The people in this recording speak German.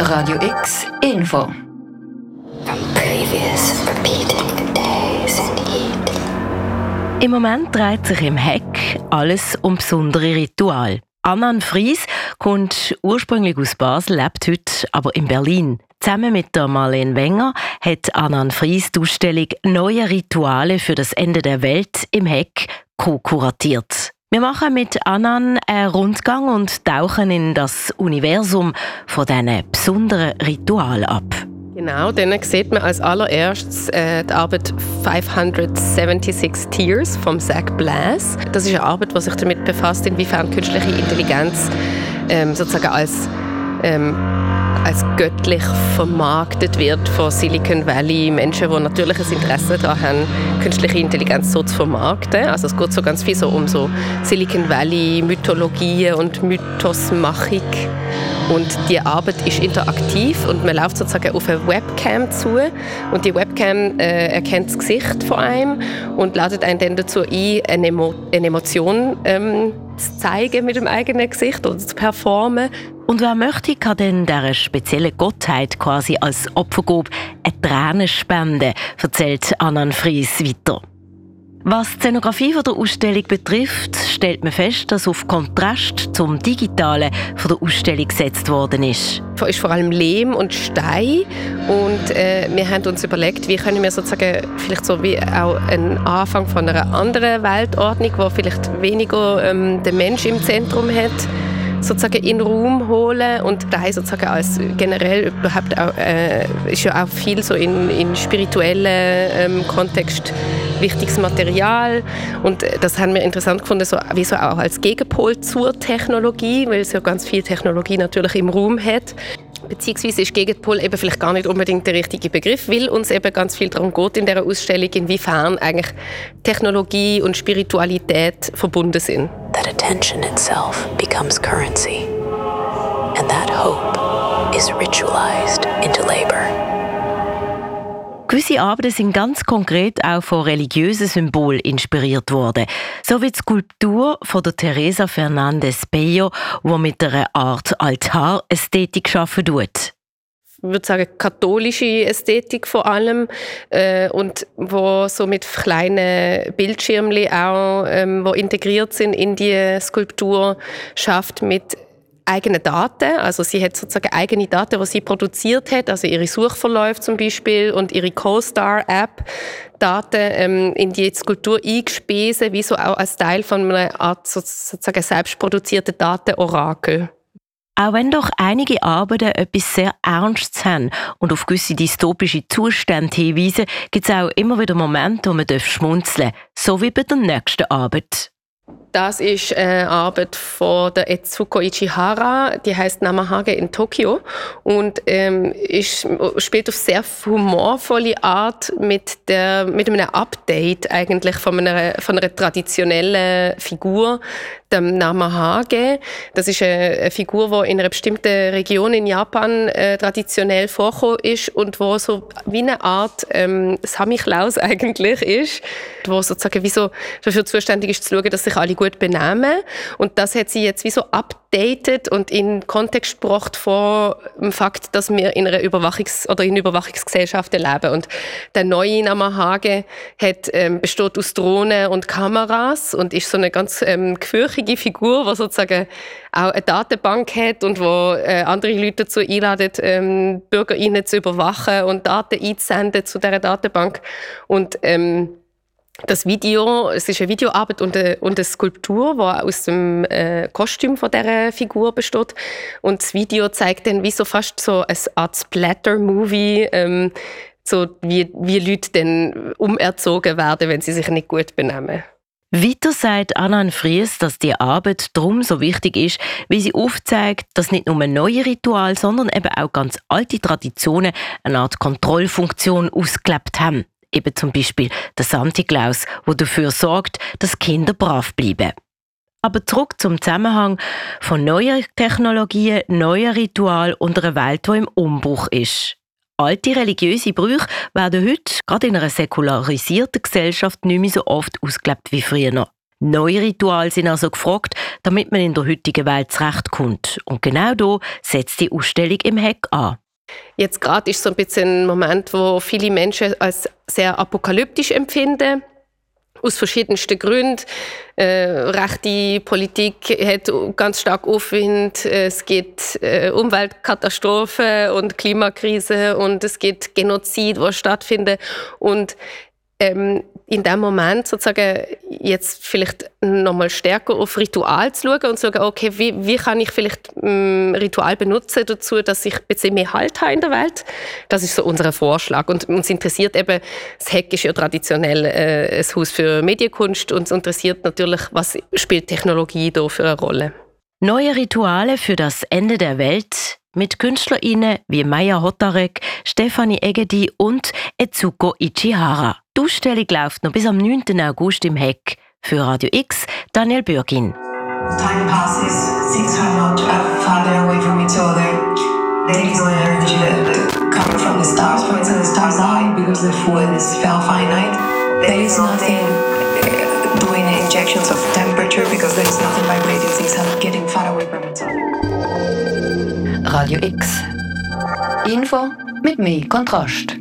Radio X Info. From previous repeating days in heat. Im Moment dreht sich im Heck alles um besondere Rituale. Annan Fries kommt ursprünglich aus Basel, lebt heute aber in Berlin. Zusammen mit der Marlene Wenger hat Annan Fries die Ausstellung «Neue Rituale für das Ende der Welt» im Heck co-kuratiert. Wir machen mit Annan einen Rundgang und tauchen in das Universum von diesen besonderen Ritualen ab. Genau, dann sieht man als allererstes die Arbeit 576 Tears von Zach Blass. Das ist eine Arbeit, die sich damit befasst, inwiefern künstliche Intelligenz sozusagen als göttlich vermarktet wird von Silicon Valley. Menschen, die natürlich ein Interesse daran haben, künstliche Intelligenz so zu vermarkten. Also es geht so ganz viel um so Silicon Valley Mythologien und Mythosmachung. Und die Arbeit ist interaktiv und man läuft sozusagen auf eine Webcam zu und die Webcam erkennt das Gesicht von einem und ladet einen dann dazu ein, eine Emotion zu zeigen mit dem eigenen Gesicht oder zu performen. Und wer möchte, kann dann dieser speziellen Gottheit quasi als Opfergabe eine Träne spenden, erzählt Annan Fries weiter. Was die Szenografie der Ausstellung betrifft, stellt man fest, dass auf Kontrast zum Digitalen von der Ausstellung gesetzt worden ist. Es ist vor allem Lehm und Stein und wir haben uns überlegt, wie können wir sozusagen vielleicht so wie auch einen Anfang von einer anderen Weltordnung, wo vielleicht weniger den Mensch im Zentrum hat, sozusagen in den Raum holen und da sozusagen als generell überhaupt auch, ist ja auch viel so in spirituellen Kontext wichtiges Material und das haben wir interessant gefunden, so, wie so auch als Gegenpol zur Technologie, weil es ja ganz viel Technologie natürlich im Raum hat. Beziehungsweise ist Gegenpol eben vielleicht gar nicht unbedingt der richtige Begriff, weil uns eben ganz viel darum geht in dieser Ausstellung, inwiefern eigentlich Technologie und Spiritualität verbunden sind. That attention itself becomes currency. And that hope is ritualized into labor. Gewisse Arbeiten sind ganz konkret auch von religiösen Symbolen inspiriert worden. So wie die Skulptur von der Teresa Fernandez Bello, die mit einer Art Altarästhetik schaffen tut. Ich würde sagen, katholische Ästhetik vor allem und wo so mit kleinen Bildschirmchen auch, wo integriert sind in die Skulptur, schafft mit eigene Daten, also sie hat sozusagen eigene Daten, die sie produziert hat, also ihre Suchverläufe zum Beispiel und ihre CoStar-App, Daten in die Skulptur eingespeisen, wie so auch als Teil von einer Art sozusagen selbstproduzierten Datenorakel. Auch wenn doch einige Arbeiten etwas sehr Ernstes haben und auf gewisse dystopische Zustände hinweisen, gibt es auch immer wieder Momente, wo man schmunzeln darf, so wie bei der nächsten Arbeit. Das ist eine Arbeit von der Etsuko Ichihara, die heißt Namahage in Tokio und spielt auf sehr humorvolle Art mit einem Update eigentlich von einer traditionellen Figur, dem Namahage. Das ist eine Figur, die in einer bestimmten Region in Japan traditionell vorgekommen ist und wo so wie eine Art Samichlaus eigentlich ist, wo sozusagen wie so dafür zuständig ist zu schauen, dass sich alle gut benehmen. Und das hat sie jetzt wie so updated und in Kontext gebracht vor dem Fakt, dass wir in einer Überwachungsgesellschaft leben. Und der neue Namahage besteht aus Drohnen und Kameras und ist so eine ganz gefürchtige Figur, die sozusagen auch eine Datenbank hat und wo andere Leute dazu einladen, BürgerInnen zu überwachen und Daten einzusenden zu dieser Datenbank. Und das Video, es ist eine Videoarbeit und eine Skulptur, die aus dem Kostüm von dieser Figur besteht. Und das Video zeigt dann wie so fast so eine Art Splatter-Movie, so wie Leute dann umerzogen werden, wenn sie sich nicht gut benehmen. Weiter sagt Annan Fries, dass die Arbeit darum so wichtig ist, weil sie aufzeigt, dass nicht nur neue Rituale, sondern eben auch ganz alte Traditionen eine Art Kontrollfunktion ausgelebt haben. Eben zum Beispiel der Santa Claus, der dafür sorgt, dass Kinder brav bleiben. Aber zurück zum Zusammenhang von neuen Technologien, neuen Ritualen und einer Welt, die im Umbruch ist. Alte religiöse Brüche werden heute, gerade in einer säkularisierten Gesellschaft, nicht mehr so oft ausgelebt wie früher. Neue Rituale sind also gefragt, damit man in der heutigen Welt zurechtkommt. Und genau da setzt die Ausstellung im Heck an. Jetzt gerade ist so ein bisschen ein Moment, wo viele Menschen als sehr apokalyptisch empfinden. Aus verschiedensten Gründen. Rechte Politik hat ganz stark Aufwind. Es gibt Umweltkatastrophen und Klimakrise und es gibt Genozid, die stattfinden. Und in dem Moment sozusagen jetzt vielleicht nochmal stärker auf Ritual zu schauen und zu sagen, okay, wie kann ich vielleicht Ritual benutzen dazu, dass ich ein bisschen mehr Halt habe in der Welt? Das ist so unser Vorschlag. Und uns interessiert eben, das Heck ist ja traditionell ein Haus für Medienkunst und uns interessiert natürlich, was spielt Technologie da für eine Rolle? Neue Rituale für das Ende der Welt mit KünstlerInnen wie Maya Hotarek, Stefanie Egedi und Etsuko Ichihara. Die Ausstellung läuft noch bis am 9. August im Heck. Für Radio X, Daniel Bürgin. Time passes, things are not farther away from each other. There is no energy that coming from the stars. For instance, the stars die because the fluid is finite. There is nothing doing injections of temperature because there is nothing vibrating. Things are getting far away from each other. Radio X. Info mit mehr Kontrast.